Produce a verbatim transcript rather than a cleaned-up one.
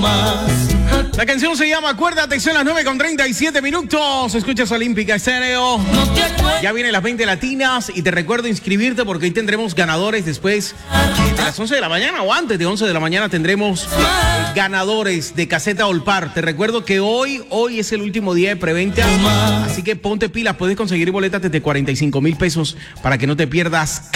La canción se llama Acuérdate, son las nueve con treinta y siete minutos. Escuchas Olímpica Estéreo. Ya vienen las veinte latinas y te recuerdo inscribirte porque hoy tendremos ganadores después de las once de la mañana o antes de once de la mañana tendremos ganadores de Caseta Olpar. Te recuerdo que hoy, hoy es el último día de preventa, así que ponte pilas, puedes conseguir boletas desde cuarenta y cinco mil pesos para que no te pierdas